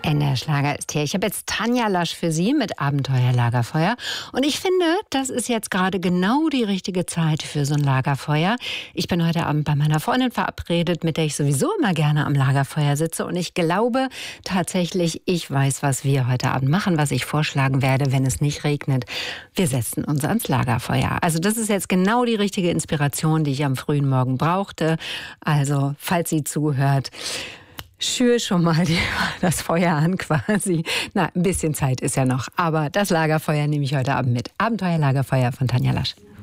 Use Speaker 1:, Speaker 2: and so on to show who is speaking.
Speaker 1: NDR Schlager ist hier. Ich habe jetzt Tanja Lasch für Sie mit Abenteuer Lagerfeuer. Und ich finde, das ist jetzt gerade genau die richtige Zeit für so ein Lagerfeuer. Ich bin heute Abend bei meiner Freundin verabredet, mit der ich sowieso immer gerne am Lagerfeuer sitze. Und ich glaube tatsächlich, ich weiß, was wir heute Abend machen, was ich vorschlagen werde, wenn es nicht regnet. Wir setzen uns ans Lagerfeuer. Also das ist jetzt genau die richtige Inspiration, die ich am frühen Morgen brauchte. Also, falls sie zuhört, schür schon mal das Feuer an quasi. Na, ein bisschen Zeit ist ja noch. Aber das Lagerfeuer nehme ich heute Abend mit. Abenteuer Lagerfeuer von Tanja Lasch.